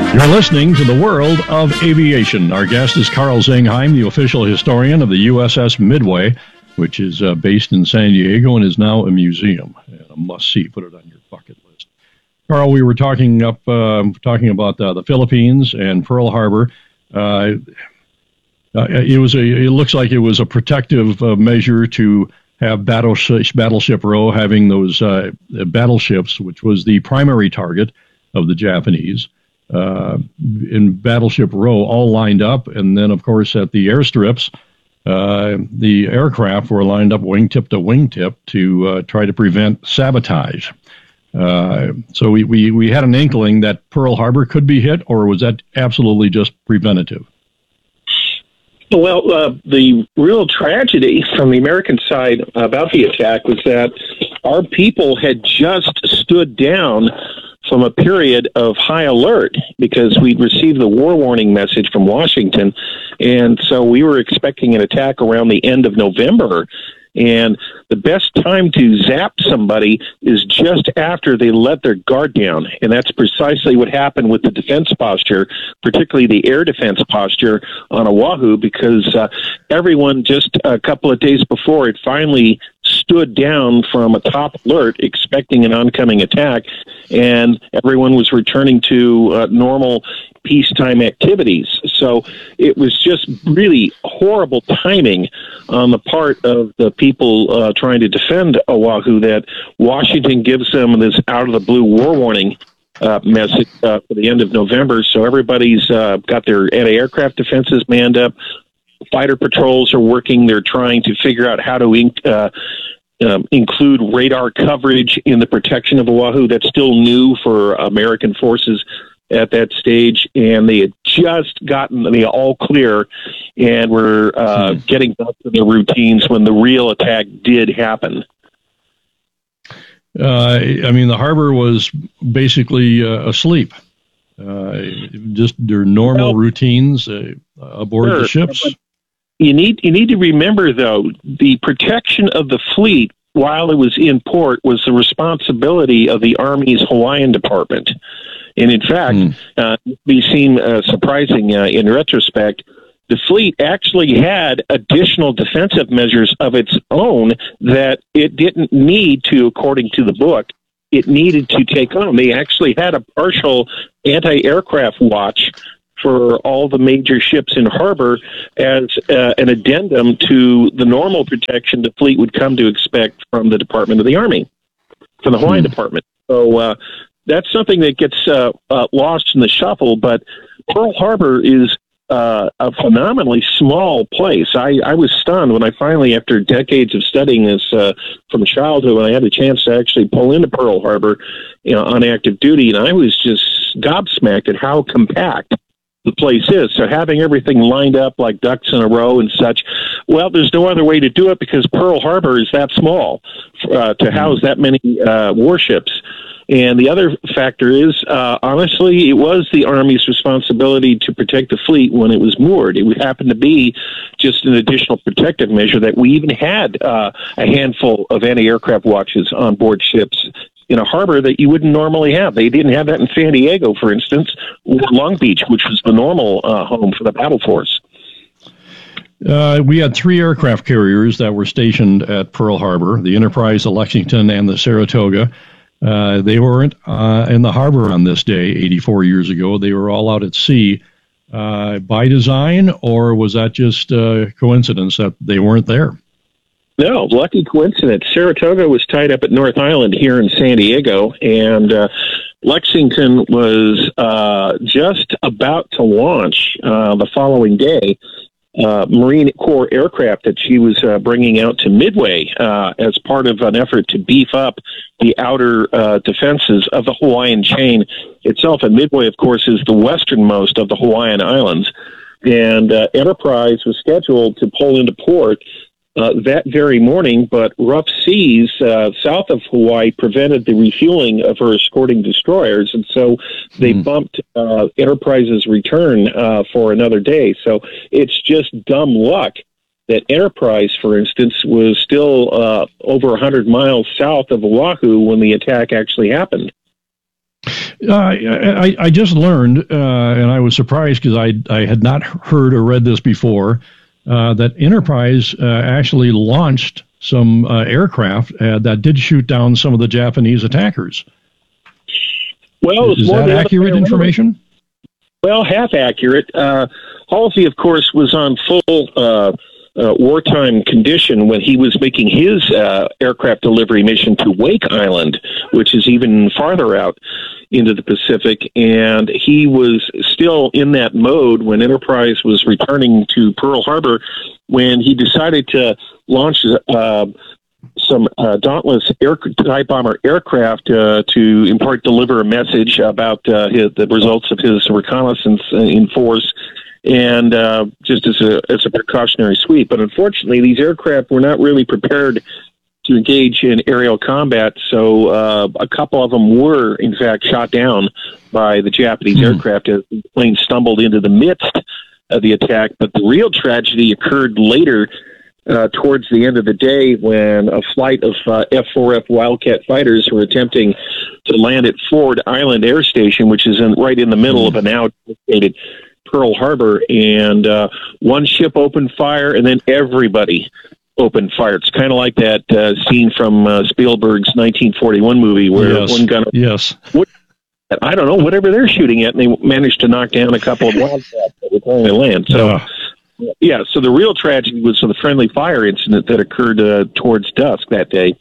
You're listening to the World of Aviation. Our guest is Carl Zingheim, the official historian of the USS Midway, which is based in San Diego and is now a museum. And a must-see. Put it on your bucket list. Carl, we were talking about the Philippines and Pearl Harbor. It looks like it was a protective measure to have Battleship Row having those battleships, which was the primary target of the Japanese. In Battleship Row, all lined up, and then, of course, at the airstrips, the aircraft were lined up wingtip to wingtip to try to prevent sabotage. So we had an inkling that Pearl Harbor could be hit, or was that absolutely just preventative? Well, the real tragedy from the American side about the attack was that our people had just stood down from a period of high alert because we'd received the war warning message from Washington, and so we were expecting an attack around the end of November. And the best time to zap somebody is just after they let their guard down. And that's precisely what happened with the defense posture, particularly the air defense posture on Oahu, because everyone just a couple of days before it finally stood down from a top alert expecting an oncoming attack, and everyone was returning to normal peacetime activities. So it was just really horrible timing on the part of the people trying to defend Oahu that Washington gives them this out-of-the-blue war warning message for the end of November. So everybody's got their anti-aircraft defenses manned up. Fighter patrols are working. They're trying to figure out how to include radar coverage in the protection of Oahu. That's still new for American forces at that stage, and they had just gotten the all clear and were getting back to their routines when the real attack did happen. The harbor was basically asleep. Just their normal routines aboard the ships. You need to remember, though, the protection of the fleet while it was in port was the responsibility of the Army's Hawaiian Department. And in fact, we seem surprising in retrospect, the fleet actually had additional defensive measures of its own that it didn't need to, according to the book, it needed to take on. They actually had a partial anti-aircraft watch for all the major ships in harbor as an addendum to the normal protection the fleet would come to expect from the Department of the Army, from the Hawaiian Department. So that's something that gets lost in the shuffle, but Pearl Harbor is a phenomenally small place. I was stunned when I finally, after decades of studying this from childhood, when I had the chance to actually pull into Pearl Harbor on active duty, and I was just gobsmacked at how compact the place is. So having everything lined up like ducks in a row and such, well, there's no other way to do it because Pearl Harbor is that small to house that many warships. And the other factor is, honestly, it was the Army's responsibility to protect the fleet when it was moored. It would happen to be just an additional protective measure that we even had a handful of anti-aircraft watches on board ships in a harbor that you wouldn't normally have. They didn't have that in San Diego, for instance, or Long Beach, which was the normal home for the battle force. We had 3 aircraft carriers that were stationed at Pearl Harbor, the Enterprise, the Lexington, and the Saratoga. They weren't in the harbor on this day 84 years ago. They were all out at sea by design, or was that just coincidence that they weren't there? No, lucky coincidence. Saratoga was tied up at North Island here in San Diego, and Lexington was just about to launch the following day. Marine Corps aircraft that she was bringing out to Midway as part of an effort to beef up the outer defenses of the Hawaiian chain itself. And Midway, of course, is the westernmost of the Hawaiian Islands. And Enterprise was scheduled to pull into port that very morning, but rough seas south of Hawaii prevented the refueling of her escorting destroyers, and so they bumped Enterprise's return for another day. So it's just dumb luck that Enterprise, for instance, was still over 100 miles south of Oahu when the attack actually happened. I just learned, and I was surprised because I had not heard or read this before, that Enterprise actually launched some aircraft that did shoot down some of the Japanese attackers. Well, is that accurate information? Well, half accurate. Halsey, of course, was on full wartime condition when he was making his aircraft delivery mission to Wake Island, which is even farther out into the Pacific. And he was still in that mode when Enterprise was returning to Pearl Harbor when he decided to launch some Dauntless type bomber aircraft to in part deliver a message about the results of his reconnaissance in force, and just as a precautionary sweep. But unfortunately, these aircraft were not really prepared to engage in aerial combat, so a couple of them were, in fact, shot down by the Japanese aircraft as the plane stumbled into the midst of the attack. But the real tragedy occurred later, towards the end of the day, when a flight of F-4F Wildcat fighters were attempting to land at Ford Island Air Station, which is right in the middle of a now devastated Pearl Harbor, and one ship opened fire, and then everybody opened fire. It's kind of like that scene from Spielberg's 1941 movie where one gunner... Yes. I don't know, whatever they're shooting at, and they managed to knock down a couple of Wildcats that were trying to land. So... Yeah, so the real tragedy was the friendly fire incident that occurred towards dusk that day.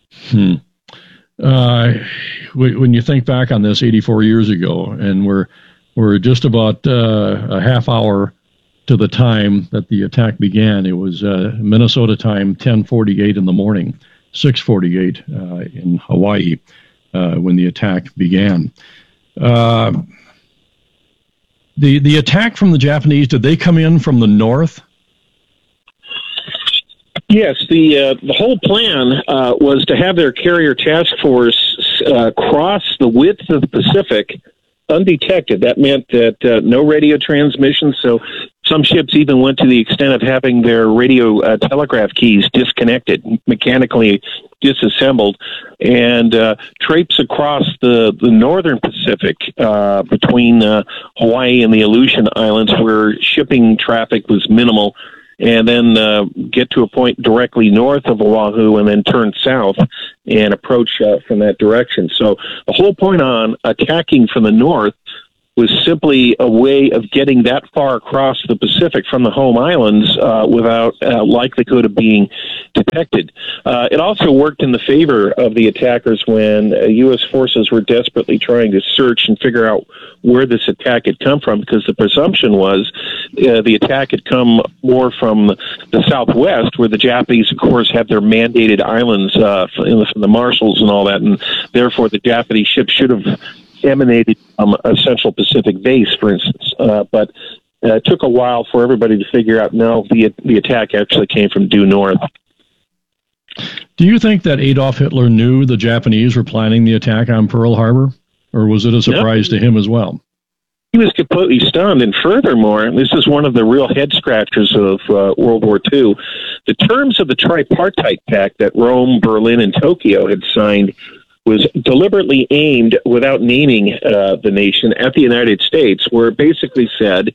When you think back on this 84 years ago, and we're just about a half hour to the time that the attack began. It was Minnesota time, 10:48 in the morning, 6:48 in Hawaii when the attack began. The attack from the Japanese, did they come in from the north? Yes, the whole plan was to have their carrier task force cross the width of the Pacific undetected. That meant that no radio transmission, so some ships even went to the extent of having their radio telegraph keys disconnected, mechanically disassembled, and traipse across the northern Pacific between Hawaii and the Aleutian Islands, where shipping traffic was minimal, and then get to a point directly north of Oahu and then turn south and approach from that direction. So the whole point on attacking from the north was simply a way of getting that far across the Pacific from the home islands without likelihood of being detected. It also worked in the favor of the attackers when U.S. forces were desperately trying to search and figure out where this attack had come from, because the presumption was the attack had come more from the southwest, where the Japanese, of course, have their mandated islands from the Marshalls and all that, and therefore the Japanese ships should have emanated from a Central Pacific base, for instance. But it took a while for everybody to figure out, no, the attack actually came from due north. Do you think that Adolf Hitler knew the Japanese were planning the attack on Pearl Harbor, or was it a surprise to him as well? He was completely stunned, and furthermore, this is one of the real head-scratchers of World War II, the terms of the Tripartite Pact that Rome, Berlin, and Tokyo had signed was deliberately aimed, without naming the nation, at the United States, where it basically said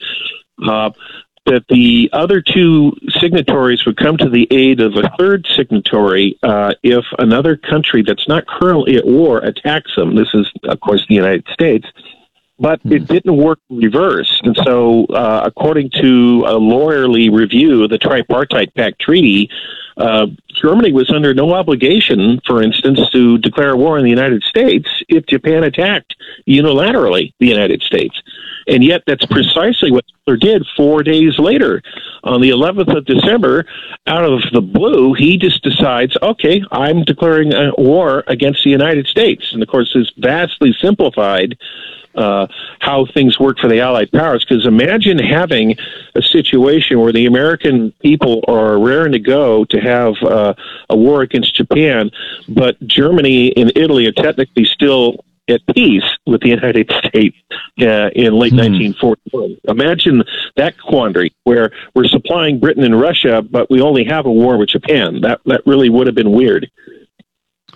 that the other two signatories would come to the aid of a third signatory if another country that's not currently at war attacks them. This is, of course, the United States. But it didn't work in reverse. And so, according to a lawyerly review of the Tripartite Pact Treaty, Germany was under no obligation, for instance, to declare war on the United States if Japan attacked unilaterally the United States. And yet that's precisely what Hitler did 4 days later. On the 11th of December, out of the blue, he just decides, okay, I'm declaring a war against the United States. And, of course, this vastly simplified how things work for the Allied powers, because imagine having a situation where the American people are raring to go to have a war against Japan, but Germany and Italy are technically still at peace with the United States in late 1941. Imagine that quandary, where we're supplying Britain and Russia, but we only have a war with Japan. That really would have been weird.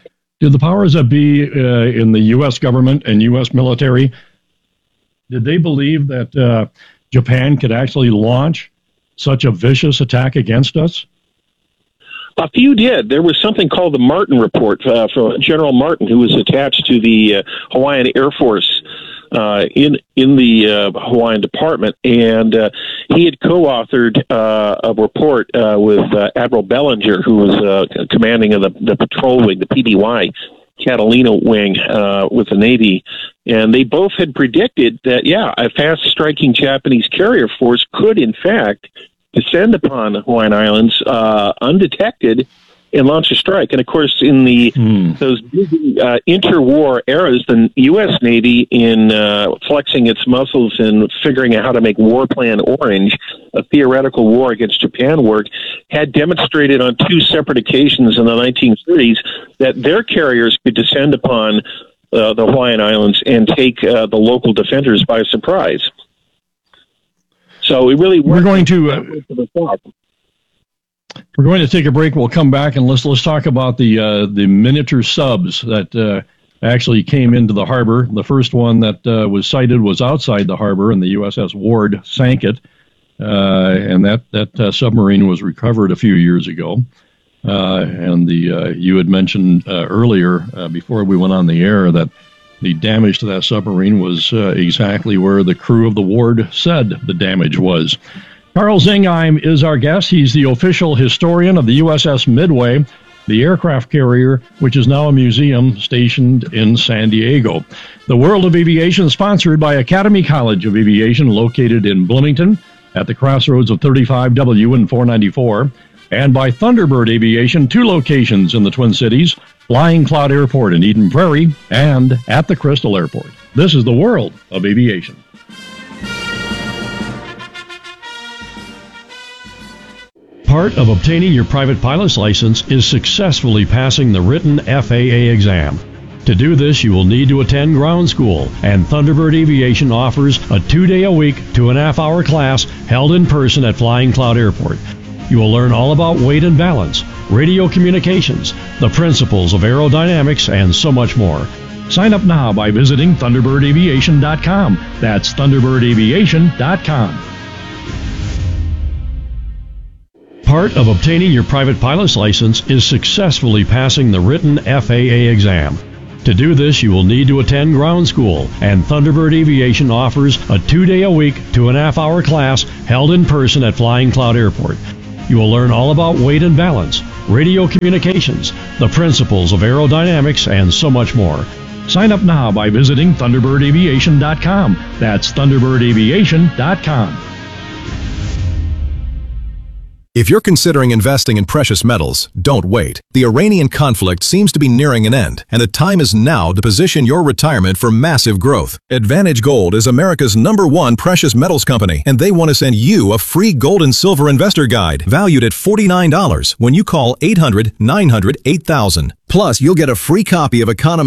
Did the powers that be in the U.S. government and U.S. military, did they believe that Japan could actually launch such a vicious attack against us? A few did. There was something called the Martin Report from General Martin, who was attached to the Hawaiian Air Force in the Hawaiian Department, and he had co-authored a report with Admiral Bellinger, who was commanding of the patrol wing, the PBY Catalina wing with the Navy, and they both had predicted that, a fast-striking Japanese carrier force could, in fact, descend upon the Hawaiian Islands undetected and launch a strike. And of course, in those busy interwar eras, the U.S. Navy, in flexing its muscles and figuring out how to make War Plan Orange, a theoretical war against Japan, work, had demonstrated on two separate occasions in the 1930s that their carriers could descend upon the Hawaiian Islands and take the local defenders by surprise. So it really we're going to take a break. We'll come back and let's talk about the miniature subs that actually came into the harbor. The first one that was sighted was outside the harbor, and the USS Ward sank it, and that submarine was recovered a few years ago. And you had mentioned earlier before we went on the air that the damage to that submarine was exactly where the crew of the Ward said the damage was. Carl Zingheim is our guest. He's the official historian of the USS Midway, the aircraft carrier, which is now a museum stationed in San Diego. The World of Aviation is sponsored by Academy College of Aviation, located in Bloomington at the crossroads of 35W and 494, and by Thunderbird Aviation, 2 locations in the Twin Cities, Flying Cloud Airport in Eden Prairie, and at the Crystal Airport. This is the World of Aviation. Part of obtaining your private pilot's license is successfully passing the written FAA exam. To do this, you will need to attend ground school, and Thunderbird Aviation offers a 2-day-a-week, 2.5-hour class held in person at Flying Cloud Airport. You will learn all about weight and balance, radio communications, the principles of aerodynamics, and so much more. Sign up now by visiting ThunderbirdAviation.com. That's ThunderbirdAviation.com. Part of obtaining your private pilot's license is successfully passing the written FAA exam. To do this, you will need to attend ground school, and Thunderbird Aviation offers a 2-day-a-week, 2.5-hour class held in person at Flying Cloud Airport. You will learn all about weight and balance, radio communications, the principles of aerodynamics, and so much more. Sign up now by visiting ThunderbirdAviation.com. That's ThunderbirdAviation.com. If you're considering investing in precious metals, don't wait. The Iranian conflict seems to be nearing an end, and the time is now to position your retirement for massive growth. Advantage Gold is America's #1 precious metals company, and they want to send you a free gold and silver investor guide valued at $49 when you call 800-900-8000. Plus, you'll get a free copy of Economist